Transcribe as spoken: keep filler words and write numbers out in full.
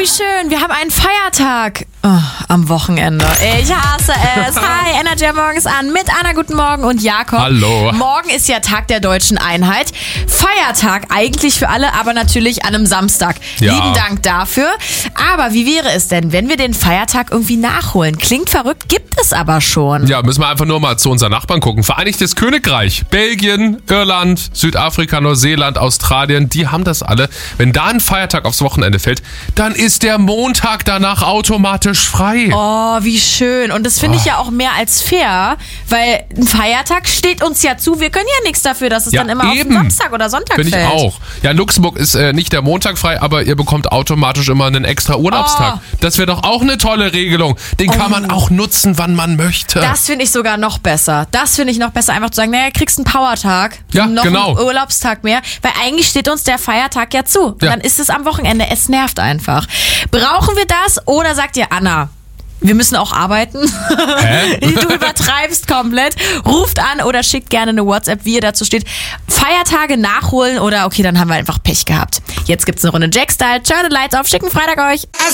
wie schön. Wir haben einen Feiertag oh, am Wochenende. Ich hasse es. Hi, Energy morgens an mit Anna, guten Morgen und Jakob. Hallo. Morgen ist ja Tag der deutschen Einheit. Feiertag eigentlich für alle, aber natürlich an einem Samstag. Ja. Lieben Dank dafür. Aber wie wäre es denn, wenn wir den Feiertag irgendwie nachholen? Klingt verrückt, gibt es aber schon. Ja, müssen wir einfach nur mal zu unseren Nachbarn gucken. Vereinigtes Königreich, Belgien, Irland, Südafrika, Neuseeland, Australien, die haben das alle. Wenn da ein Feiertag aufs Wochenende fällt, dann ist der Montag danach automatisch frei. Oh, wie schön. Und das finde ich Oh. ja auch mehr als fair, weil ein Feiertag steht uns ja zu. Wir können ja nichts dafür, dass es Ja, dann immer eben. auf den Samstag oder Sonntag Finde ich fällt. auch. Ja, in Luxemburg ist äh, nicht der Montag frei, aber ihr bekommt automatisch immer einen extra Urlaubstag. Oh. Das wäre doch auch eine tolle Regelung. Den kann man auch nutzen, wann man möchte. Das finde ich sogar noch besser. Das finde ich noch besser, einfach zu sagen, naja, kriegst einen Powertag, Ja, noch genau. einen Urlaubstag mehr, weil eigentlich steht uns der Feiertag ja zu. Ja. Dann ist es am Wochenende. Es nervt einfach. Brauchen wir das oder sagt ihr, Anna, wir müssen auch arbeiten? Hä? Du übertreibst komplett. Ruft an oder schickt gerne eine WhatsApp, wie ihr dazu steht. Feiertage nachholen oder okay, dann haben wir einfach Pech gehabt. Jetzt gibt's eine Runde Jack-Style. Turn the lights off, schicken Freitag euch.